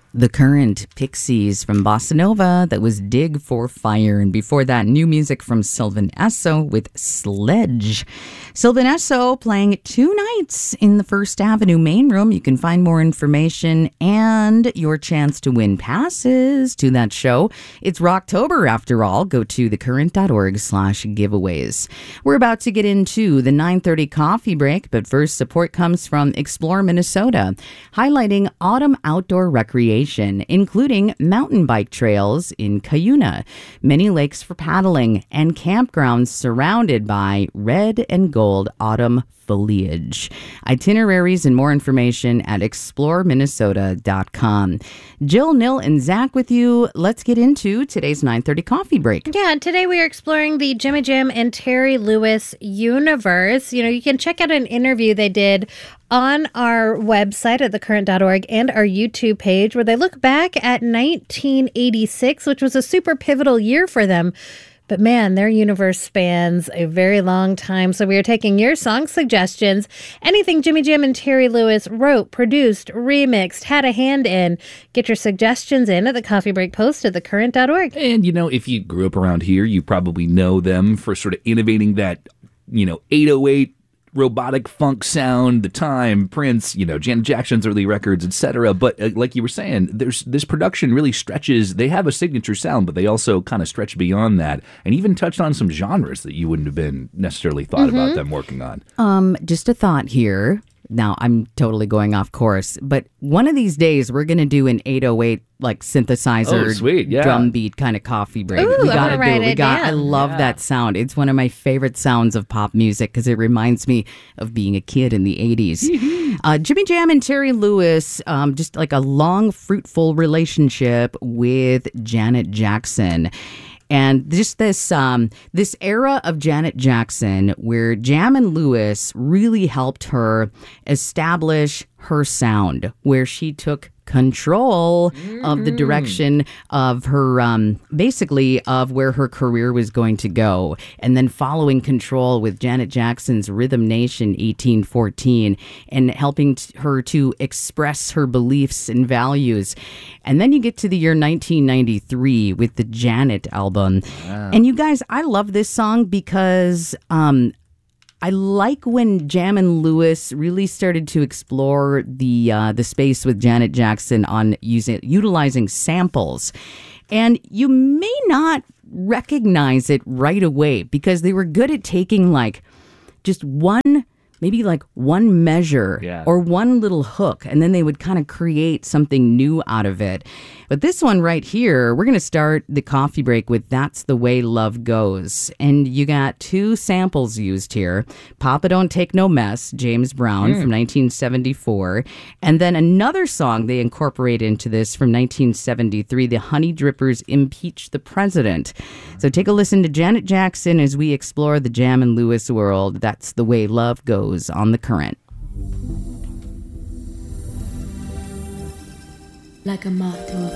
The Current, Pixies from Bossa Nova. That was Dig for Fire. And before that, new music from Sylvan Esso with Sledge. Sylvan Esso playing 2 nights in the First Avenue main room. You can find more information and your chance to win passes to that show. It's Rocktober after all. Go to thecurrent.org/giveaways. We're about to get into the 9:30 coffee break, but first support comes from Explore Minnesota, highlighting autumn outdoor recreation, including mountain bike trails in Cuyuna, many lakes for paddling, and campgrounds surrounded by red and gold autumn foliage. Itineraries and more information at exploreminnesota.com. Jill, Nil, and Zach with you. Let's get into today's 9:30 coffee break. Yeah, today we are exploring the Jimmy Jam and Terry Lewis universe. You can check out an interview they did on our website at thecurrent.org and our YouTube page where they look back at 1986, which was a super pivotal year for them. But man, their universe spans a very long time. So we are taking your song suggestions. Anything Jimmy Jam and Terry Lewis wrote, produced, remixed, had a hand in. Get your suggestions in at the Coffee Break Post at thecurrent.org. And, if you grew up around here, you probably know them for sort of innovating that, 808 robotic funk sound, The Time, Prince, Janet Jackson's early records, etc. But like you were saying, this production really stretches. They have a signature sound, but they also kind of stretch beyond that and even touched on some genres that you wouldn't have been necessarily thought about them working on. Just a thought here. Now, I'm totally going off course, but one of these days we're going to do an 808 synthesizer drum beat kind of coffee break. Ooh, we got to do it. I love that sound. It's one of my favorite sounds of pop music because it reminds me of being a kid in the 80s. Jimmy Jam and Terry Lewis, just like a long, fruitful relationship with Janet Jackson. And just this era of Janet Jackson where Jam and Lewis really helped her establish her sound, where she took control of the direction of her, basically of where her career was going to go. And then following control with Janet Jackson's Rhythm Nation 1814 and helping her to express her beliefs and values. And then you get to the year 1993 with the Janet album. Wow. And you guys, I love this song because, I like when Jam and Lewis really started to explore the space with Janet Jackson on utilizing samples. And you may not recognize it right away because they were good at taking just one measure or one little hook, and then they would kind of create something new out of it. But this one right here, we're going to start the coffee break with That's the Way Love Goes. And you got 2 samples used here. Papa Don't Take No Mess, James Brown from 1974. And then another song they incorporate into this from 1973, the Honey Drippers' Impeach the President. So take a listen to Janet Jackson as we explore the Jam and Lewis world. That's the Way Love Goes on The Current. Like a moth to a